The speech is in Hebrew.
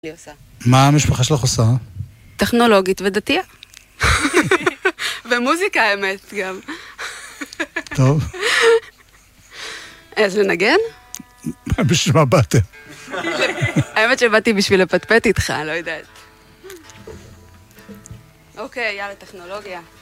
לי עושה. מה המשפחה שלך עושה? טכנולוגית ודתייה. ומוזיקה האמת גם. טוב. אז לנגן? בשביל מה באתם? האמת שבאתי בשביל לפטפט איתך, לא יודעת. אוקיי, יאללה, טכנולוגיה.